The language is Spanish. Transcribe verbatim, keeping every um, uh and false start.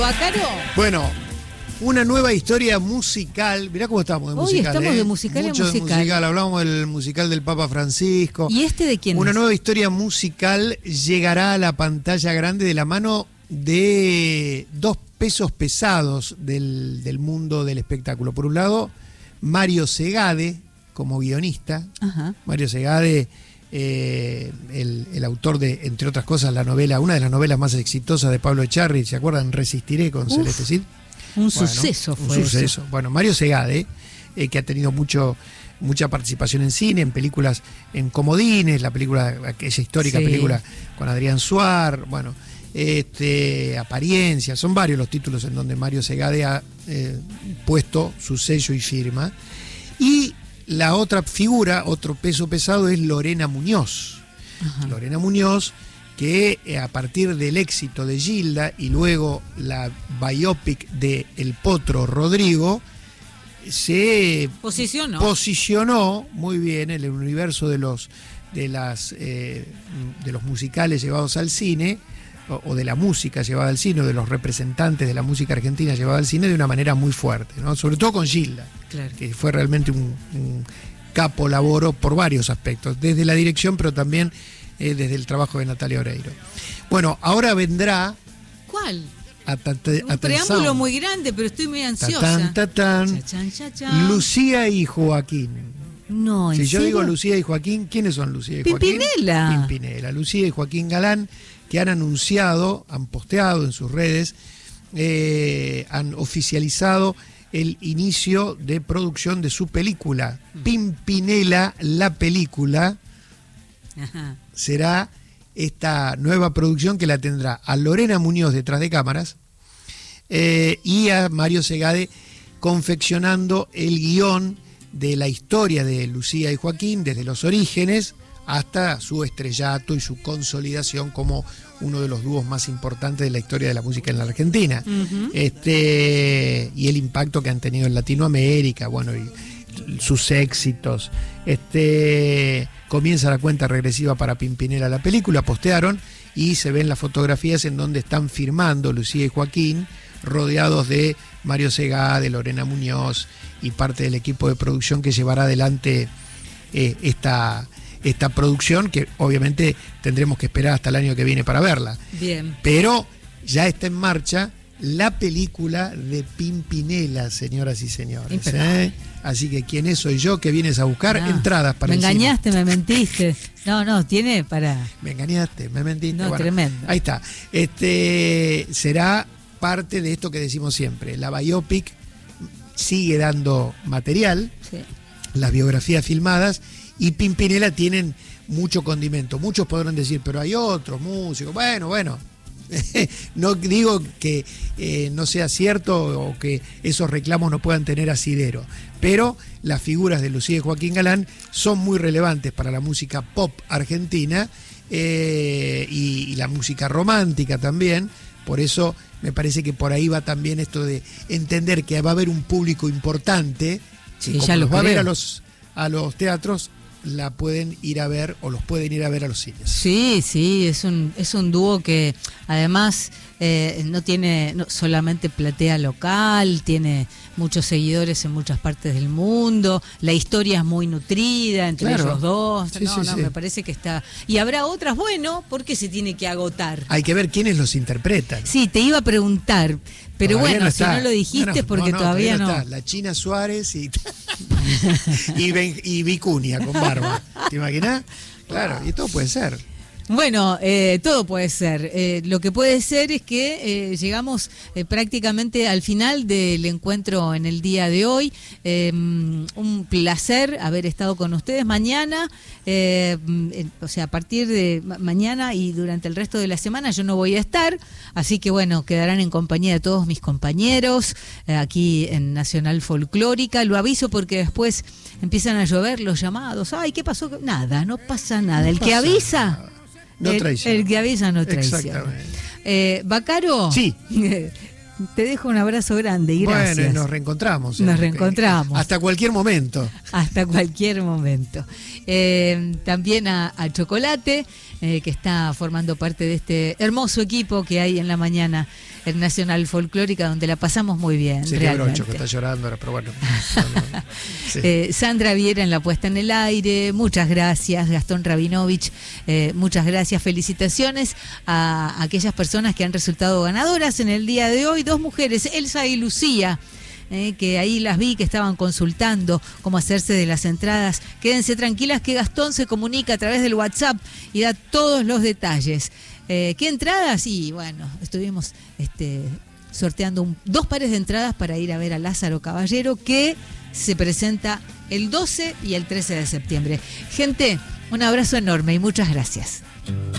Bacaro? Bueno, una nueva historia musical. Mirá cómo estamos de Hoy musical. estamos ¿eh? de musical Mucho a musical. de musical. Hablamos del musical del Papa Francisco. ¿Y este de quién Una es? nueva historia musical llegará a la pantalla grande de la mano de dos pesos pesados del, del mundo del espectáculo. Por un lado, Mario Segade, como guionista. Ajá. Mario Segade, eh, el, el autor de, entre otras cosas, la novela, una de las novelas más exitosas de Pablo Echarri, ¿se acuerdan? Resistiré, con Uf, Celeste Cid. Un Bueno, suceso fue un suceso. eso. Bueno, Mario Segade, eh, que ha tenido mucho mucha participación en cine, en películas, en Comodines, la película, aquella histórica Sí. película con Adrián Suar, bueno, este, Apariencia, son varios los títulos en donde Mario Segade ha eh, puesto su sello y firma. Y la otra figura, otro peso pesado, es Lorena Muñoz. Ajá. Lorena Muñoz, que eh, a partir del éxito de Gilda y luego la biopic de El Potro Rodrigo, se Posicionó. posicionó muy bien en el universo de los de las eh, de los musicales llevados al cine, o, o de la música llevada al cine, o de los representantes de la música argentina llevada al cine, de una manera muy fuerte, ¿no? Sobre todo con Gilda, Claro. que fue realmente un, un capo laboro por varios aspectos, desde la dirección, pero también eh, desde el trabajo de Natalia Oreiro. Bueno, ahora vendrá ¿Cuál? a ta- ta- Un preámbulo atención, muy grande, pero estoy muy ansiosa. tatán, tatán, Chachán, chachán. Lucía y Joaquín. No, ¿en Si yo serio? digo Lucía y Joaquín, ¿quiénes son Lucía y Joaquín? Pimpinela. Pimpinela. Lucía y Joaquín Galán, que han anunciado, han posteado en sus redes, eh, han oficializado el inicio de producción de su película. Pimpinela, la película, Ajá. será esta nueva producción que la tendrá a Lorena Muñoz detrás de cámaras eh, y a Mario Segade confeccionando el guión de la historia de Lucía y Joaquín desde los orígenes hasta su estrellato y su consolidación como uno de los dúos más importantes de la historia de la música en la Argentina. Ujú. Este, y el impacto que han tenido en Latinoamérica, bueno, y sus éxitos. Este, comienza la cuenta regresiva para Pimpinela la película, postearon y se ven las fotografías en donde están firmando Lucía y Joaquín, rodeados de Mario Segade, Lorena Muñoz y parte del equipo de producción que llevará adelante eh, esta, esta producción, que obviamente tendremos que esperar hasta el año que viene para verla. Bien. Pero ya está en marcha la película de Pimpinela, señoras y señores. Impecable. ¿eh? Así que ¿quién es? Soy yo, que vienes a buscar No, entradas para Me el cine. engañaste, me mentiste. No, no, tiene para... Me engañaste, me mentiste. No, tremendo. Ahí está. Este será parte de esto que decimos siempre. La biopic sigue dando material, Sí. las biografías filmadas, y Pimpinela tienen mucho condimento. Muchos podrán decir, pero hay otros músicos. Bueno, bueno. No digo que eh, no sea cierto o que esos reclamos no puedan tener asidero, pero las figuras de Lucía y Joaquín Galán son muy relevantes para la música pop argentina eh, y, y la música romántica también. Por eso me parece que por ahí va también esto de entender que va a haber un público importante, Sí, que como ya lo los va a ver creo. a los, a los teatros, la pueden ir a ver o los pueden ir a ver a los cines. Sí, sí, es un, es un dúo que además eh, no tiene no solamente platea local, tiene muchos seguidores en muchas partes del mundo, la historia es muy nutrida entre Claro. ellos dos, Sí, no, sí, no, sí. me parece que está... Y habrá otras, bueno, porque se tiene que agotar. Hay que ver quiénes los interpretan. Sí, te iba a preguntar, pero Todavía bueno, no si está. no lo dijiste No, no, porque no, no, todavía no... está. La China Suárez y, y, Ben- y Vicuña con barba. ¿Te imaginas? Claro, y todo puede ser. Bueno, eh, todo puede ser. Eh, lo que puede ser es que eh, llegamos eh, prácticamente al final del encuentro en el día de hoy. Eh, un placer haber estado con ustedes mañana, eh, eh, o sea, a partir de ma- mañana y durante el resto de la semana yo no voy a estar, así que bueno, quedarán en compañía de todos mis compañeros eh, aquí en Nacional Folclórica. Lo aviso porque después empiezan a llover los llamados. Ay, ¿qué pasó? Nada, no pasa nada. El que pasa avisa... nada. No el, traiciona. el que avisa no traiciona. Exactamente. Eh, Bacaro, Sí. te dejo un abrazo grande y gracias. Bueno, y nos reencontramos. Nos eh, reencontramos. Hasta cualquier momento. Hasta cualquier momento. Eh, también a, a Chocolate, eh, que está formando parte de este hermoso equipo que hay en la mañana en Nacional Folclórica, donde la pasamos muy bien. Sí, realmente. qué brocho, que está llorando ahora, pero bueno. No, no, sí. eh, Sandra Viera en la puesta en el aire, muchas gracias. Gastón Rabinovich, eh, muchas gracias. Felicitaciones a aquellas personas que han resultado ganadoras en el día de hoy. Dos mujeres, Elsa y Lucía. Eh, que ahí las vi que estaban consultando cómo hacerse de las entradas. Quédense tranquilas que Gastón se comunica a través del WhatsApp y da todos los detalles. Eh, ¿Qué entradas? Y bueno, estuvimos este, sorteando un, dos pares de entradas para ir a ver a Lázaro Caballero, que se presenta el doce y el trece de septiembre. Gente, un abrazo enorme y muchas gracias.